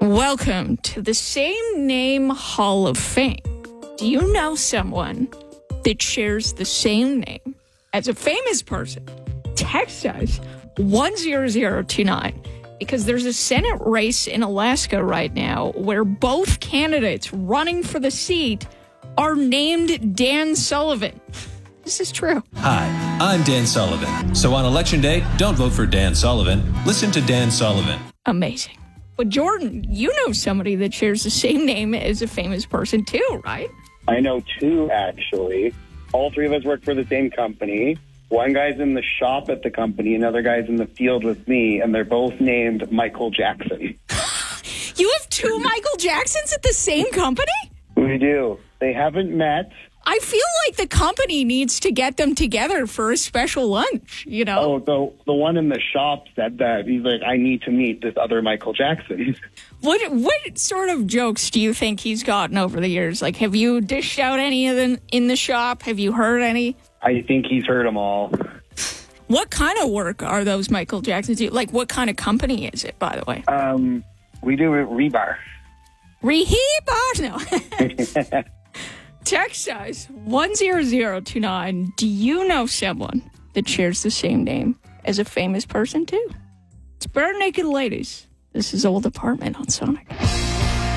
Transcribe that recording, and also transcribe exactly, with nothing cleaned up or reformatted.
Welcome to the Same Name Hall of Fame. Do you know someone that shares the same name as a famous person? Text us one zero zero two nine because there's a Senate race in Alaska right now where both candidates running for the seat are named Dan Sullivan. This is true. Hi, I'm Dan Sullivan. So on Election Day, don't vote for Dan Sullivan. Listen to Dan Sullivan. Amazing. But Jordan, you know somebody that shares the same name as a famous person too, right? I know two, actually. All three of us work for the same company. One guy's in the shop at the company, another guy's in the field with me, and they're both named Michael Jackson. You have two Michael Jacksons at the same company? We do. They haven't met. I feel like the company needs to get them together for a special lunch, you know? Oh, the, the one in the shop said that. He's like, I need to meet this other Michael Jackson. What what sort of jokes do you think he's gotten over the years? Like, have you dished out any of them in the shop? Have you heard any? I think he's heard them all. What kind of work are those Michael Jacksons do? Like, what kind of company is it, by the way? Um, we do it rebar. Rebar? No. Text us one zero zero two nine. Do you know someone that shares the same name as a famous person too? It's Bare Naked Ladies. This is Old Apartment on Sonic.